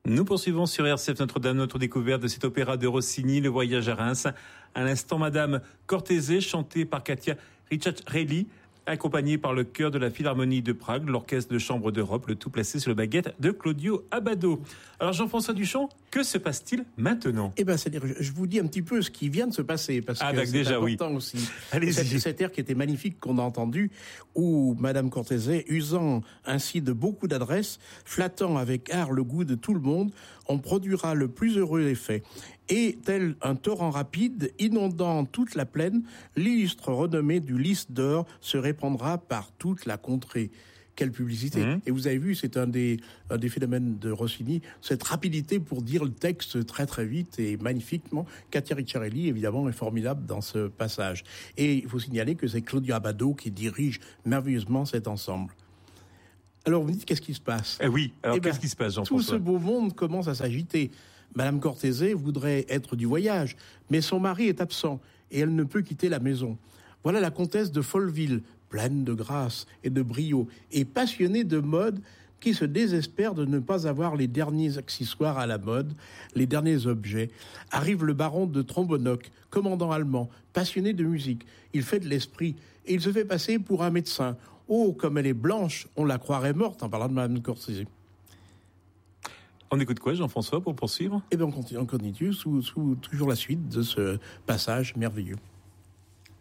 Nous poursuivons sur RCF Notre-Dame notre découverte de cet opéra de Rossini, Le Voyage à Reims. À l'instant, Madame Cortese, chantée par Katia Ricciarelli, accompagnée par le chœur de la Philharmonie de Prague, l'Orchestre de Chambre d'Europe, le tout placé sur le baguette de Claudio Abbado. Alors Jean-François Duchamp, que se passe-t-il maintenant ? C'est-à-dire, je vous dis un petit peu ce qui vient de se passer, parce que c'est déjà, important aussi. Allez-y. Cet air qui était magnifique qu'on a entendu, où Madame Cortese, usant ainsi de beaucoup d'adresse, flattant avec art le goût de tout le monde, on produira le plus heureux effet. Et tel un torrent rapide, inondant toute la plaine, l'illustre renommée du lys d'or se répandra par toute la contrée. Quelle publicité. Et vous avez vu, c'est un des phénomènes de Rossini, cette rapidité pour dire le texte très très vite et magnifiquement. Katia Ricciarelli, évidemment, est formidable dans ce passage. Et il faut signaler que c'est Claudio Abbado qui dirige merveilleusement cet ensemble. Alors vous me dites, qu'est-ce qui se passe ? Qu'est-ce qui se passe, Jean-François ? Tout ce beau monde commence à s'agiter. Madame Cortese voudrait être du voyage, mais son mari est absent et elle ne peut quitter la maison. Voilà la comtesse de Folleville, pleine de grâce et de brio, et passionnée de mode, qui se désespère de ne pas avoir les derniers accessoires à la mode, les derniers objets. Arrive le baron de Trombonoc, commandant allemand, passionné de musique. Il fait de l'esprit, et il se fait passer pour un médecin. Oh, comme elle est blanche, on la croirait morte en parlant de Madame Cortese. On écoute quoi, Jean-François, pour poursuivre ? On continue sous toujours la suite de ce passage merveilleux.